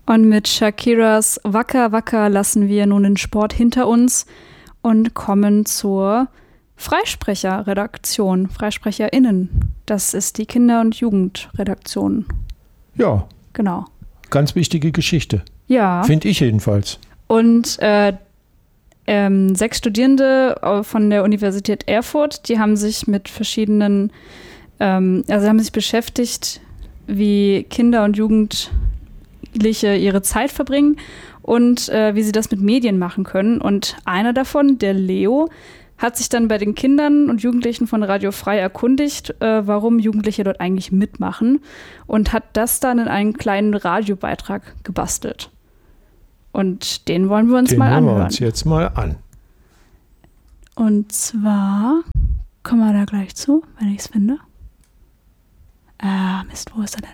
Und mit Shakiras Wacker Wacker lassen wir nun den Sport hinter uns und kommen zur Freisprecherredaktion, FreisprecherInnen. Das ist die Kinder- und Jugendredaktion. Ja. Genau. Ganz wichtige Geschichte. Ja. Finde ich jedenfalls. Und 6 Studierende von der Universität Erfurt, die haben sich mit verschiedenen, haben sich beschäftigt, wie Kinder und Jugendliche ihre Zeit verbringen und wie sie das mit Medien machen können. Und einer davon, der Leo, hat sich dann bei den Kindern und Jugendlichen von Radio Frei erkundigt, warum Jugendliche dort eigentlich mitmachen und hat das dann in einen kleinen Radiobeitrag gebastelt. Und den wollen wir uns mal anhören. Den hören wir uns jetzt mal an. Und zwar kommen wir da gleich zu, wenn ich es finde. Mist, wo ist er denn?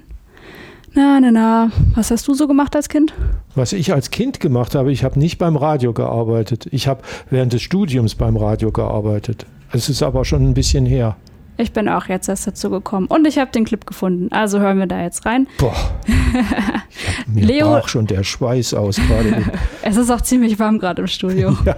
Na, was hast du so gemacht als Kind? Was ich als Kind gemacht habe, ich habe nicht beim Radio gearbeitet. Ich habe während des Studiums beim Radio gearbeitet. Es ist aber schon ein bisschen her. Ich bin auch jetzt erst dazu gekommen und ich habe den Clip gefunden. Also hören wir da jetzt rein. Boah, mir brach schon der Schweiß aus gerade. Es ist auch ziemlich warm gerade im Studio. Ja.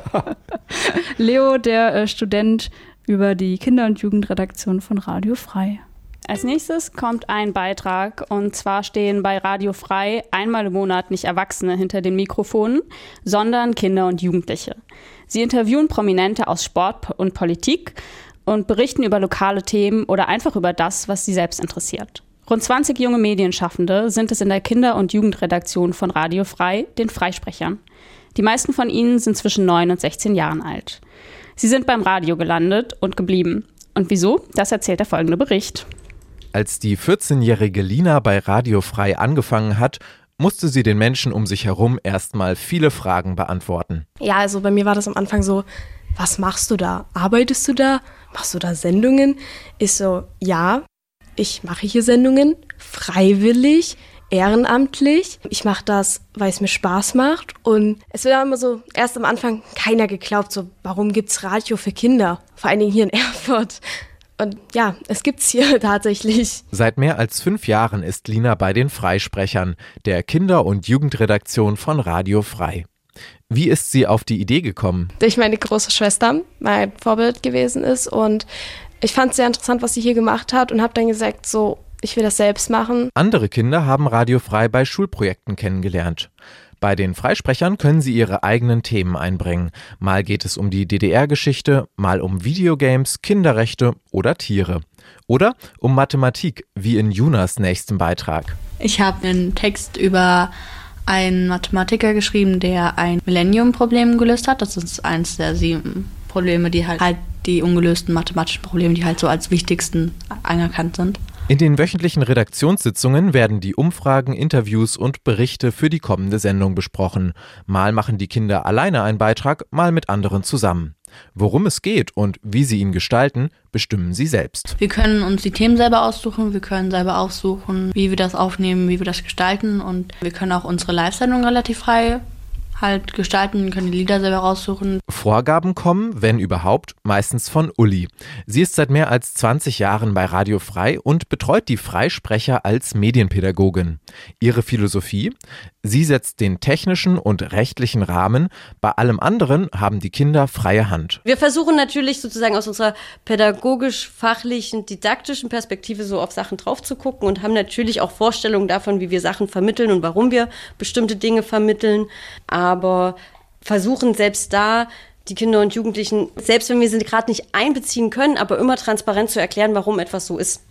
Leo, der Student über die Kinder- und Jugendredaktion von Radio Frei. Als nächstes kommt ein Beitrag und zwar stehen bei Radio Frei einmal im Monat nicht Erwachsene hinter den Mikrofonen, sondern Kinder und Jugendliche. Sie interviewen Prominente aus Sport und Politik und berichten über lokale Themen oder einfach über das, was sie selbst interessiert. Rund 20 junge Medienschaffende sind es in der Kinder- und Jugendredaktion von Radio Frei, den Freisprechern. Die meisten von ihnen sind zwischen 9 und 16 Jahren alt. Sie sind beim Radio gelandet und geblieben. Und wieso? Das erzählt der folgende Bericht. Als die 14-jährige Lina bei Radio Frei angefangen hat, musste sie den Menschen um sich herum erstmal viele Fragen beantworten. Ja, also bei mir war das am Anfang so, was machst du da? Arbeitest du da? Machst du da Sendungen? Ich so, ja, ich mache hier Sendungen, freiwillig, ehrenamtlich. Ich mache das, weil es mir Spaß macht. Und es wird immer so, erst am Anfang keiner geglaubt, so, warum gibt's Radio für Kinder? Vor allen Dingen hier in Erfurt. Und ja, es gibt's hier tatsächlich. Seit mehr als 5 Jahren ist Lina bei den Freisprechern, der Kinder- und Jugendredaktion von Radio Frei. Wie ist sie auf die Idee gekommen? Durch meine große Schwester mein Vorbild gewesen ist und ich fand es sehr interessant, was sie hier gemacht hat und habe dann gesagt, so, ich will das selbst machen. Andere Kinder haben Radio Frei bei Schulprojekten kennengelernt. Bei den Freisprechern können sie ihre eigenen Themen einbringen. Mal geht es um die DDR-Geschichte, mal um Videogames, Kinderrechte oder Tiere. Oder um Mathematik, wie in Junas nächsten Beitrag. Ich habe einen Text über einen Mathematiker geschrieben, der ein Millennium-Problem gelöst hat. Das ist eins der 7 Probleme, die halt die ungelösten mathematischen Probleme, die halt so als wichtigsten anerkannt sind. In den wöchentlichen Redaktionssitzungen werden die Umfragen, Interviews und Berichte für die kommende Sendung besprochen. Mal machen die Kinder alleine einen Beitrag, mal mit anderen zusammen. Worum es geht und wie sie ihn gestalten, bestimmen sie selbst. Wir können uns die Themen selber aussuchen, wir können selber aussuchen, wie wir das aufnehmen, wie wir das gestalten und wir können auch unsere Live-Sendung relativ frei halt gestalten, können die Lieder selber raussuchen. Vorgaben kommen, wenn überhaupt, meistens von Uli. Sie ist seit mehr als 20 Jahren bei Radio Frei und betreut die Freisprecher als Medienpädagogin. Ihre Philosophie? Sie setzt den technischen und rechtlichen Rahmen. Bei allem anderen haben die Kinder freie Hand. Wir versuchen natürlich sozusagen aus unserer pädagogisch-fachlichen, didaktischen Perspektive so auf Sachen drauf zu gucken und haben natürlich auch Vorstellungen davon, wie wir Sachen vermitteln und warum wir bestimmte Dinge vermitteln. Aber versuchen selbst da die Kinder und Jugendlichen, selbst wenn wir sie gerade nicht einbeziehen können, aber immer transparent zu erklären, warum etwas so ist.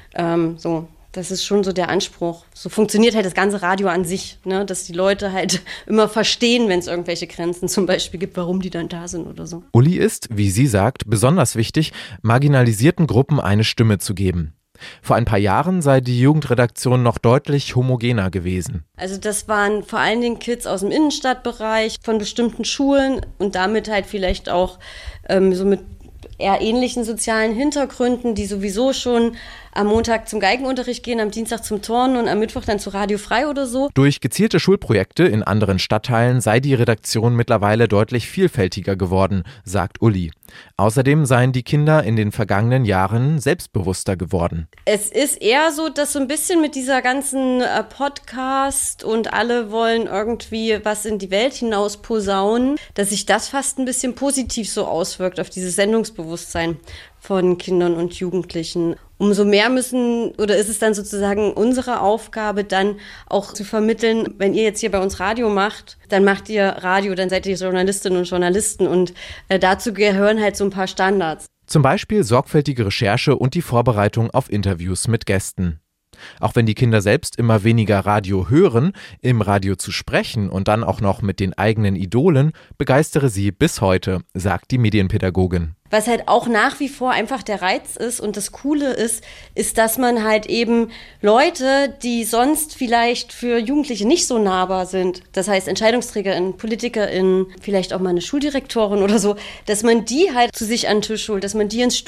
Das ist schon so der Anspruch. So funktioniert halt das ganze Radio an sich, ne? Dass die Leute halt immer verstehen, wenn es irgendwelche Grenzen zum Beispiel gibt, warum die dann da sind oder so. Uli ist, wie sie sagt, besonders wichtig, marginalisierten Gruppen eine Stimme zu geben. Vor ein paar Jahren sei die Jugendredaktion noch deutlich homogener gewesen. Also das waren vor allen Dingen Kids aus dem Innenstadtbereich, von bestimmten Schulen und damit halt vielleicht auch so mit eher ähnlichen sozialen Hintergründen, die sowieso schon am Montag zum Geigenunterricht gehen, am Dienstag zum Turnen und am Mittwoch dann zu Radio Frei oder so. Durch gezielte Schulprojekte in anderen Stadtteilen sei die Redaktion mittlerweile deutlich vielfältiger geworden, sagt Uli. Außerdem seien die Kinder in den vergangenen Jahren selbstbewusster geworden. Es ist eher so, dass so ein bisschen mit dieser ganzen Podcast und alle wollen irgendwie was in die Welt hinaus posaunen, dass sich das fast ein bisschen positiv so auswirkt auf dieses Sendungsbewusstsein von Kindern und Jugendlichen. Umso mehr ist es dann sozusagen unsere Aufgabe, dann auch zu vermitteln, wenn ihr jetzt hier bei uns Radio macht, dann macht ihr Radio, dann seid ihr Journalistinnen und Journalisten und dazu gehören halt so ein paar Standards. Zum Beispiel sorgfältige Recherche und die Vorbereitung auf Interviews mit Gästen. Auch wenn die Kinder selbst immer weniger Radio hören, im Radio zu sprechen und dann auch noch mit den eigenen Idolen, begeistere sie bis heute, sagt die Medienpädagogin. Was halt auch nach wie vor einfach der Reiz ist und das Coole ist, dass man halt eben Leute, die sonst vielleicht für Jugendliche nicht so nahbar sind, das heißt EntscheidungsträgerInnen, PolitikerInnen, vielleicht auch mal eine Schuldirektorin oder so, dass man die halt zu sich an den Tisch holt, dass man die ins